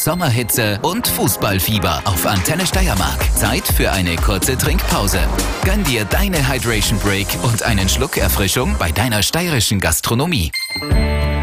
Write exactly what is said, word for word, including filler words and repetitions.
Sommerhitze und Fußballfieber auf Antenne Steiermark. Zeit für eine kurze Trinkpause. Gönn dir deine Hydration Break und einen Schluck Erfrischung bei deiner steirischen Gastronomie.